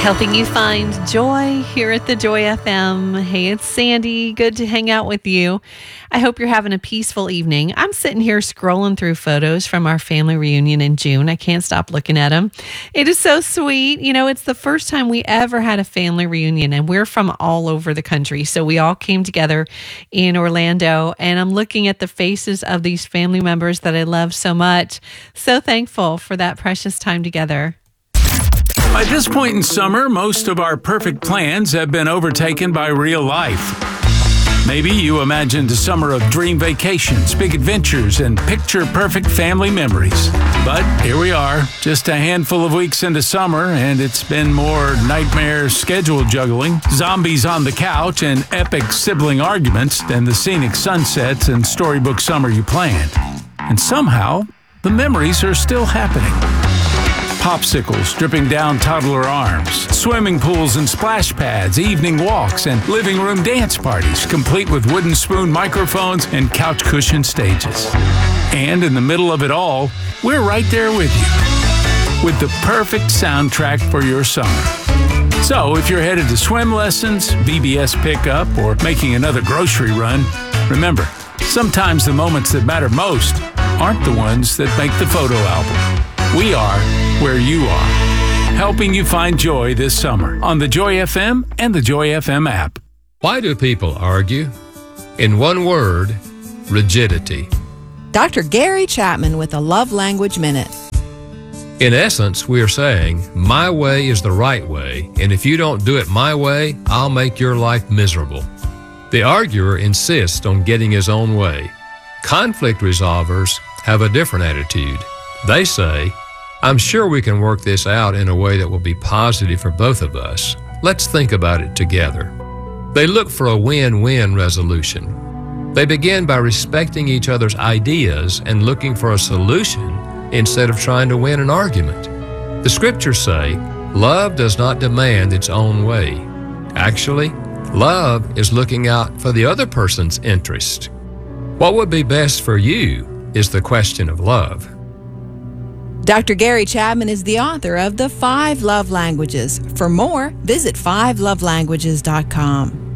Helping you find joy here at the Joy FM. Hey, it's Sandy. Good to hang out with you. I hope you're having a peaceful evening. I'm sitting here scrolling through photos from our family reunion in June. I can't stop looking at them. It is so sweet. You know, it's the first time we ever had a family reunion, and we're from all over the country. So we all came together in Orlando, and I'm looking at the faces of these family members that I love so much. So thankful for that precious time together. By this point in summer, most of our perfect plans have been overtaken by real life. Maybe you imagined a summer of dream vacations, big adventures, and picture-perfect family memories. But here we are, just a handful of weeks into summer, and it's been more nightmare schedule juggling, zombies on the couch, and epic sibling arguments than the scenic sunsets and storybook summer you planned. And somehow, the memories are still happening. Popsicles dripping down toddler arms, swimming pools and splash pads, evening walks, and living room dance parties, complete with wooden spoon microphones and couch cushion stages. And in the middle of it all, we're right there with you, with the perfect soundtrack for your summer. So if you're headed to swim lessons, VBS pickup, or making another grocery run, remember, sometimes the moments that matter most aren't the ones that make the photo album. We are where you are, helping you find joy this summer on the Joy FM and the Joy FM app. Why do people argue? In one word, rigidity. Dr. Gary Chapman with a Love Language Minute. In essence, we are saying, my way is the right way, and if you don't do it my way, I'll make your life miserable. The arguer insists on getting his own way. Conflict resolvers have a different attitude. They say, I'm sure we can work this out in a way that will be positive for both of us. Let's think about it together. They look for a win-win resolution. They begin by respecting each other's ideas and looking for a solution instead of trying to win an argument. The scriptures say, love does not demand its own way. Actually, love is looking out for the other person's interest. What would be best for you is the question of love. Dr. Gary Chapman is the author of The 5 Love Languages. For more, visit 5lovelanguages.com.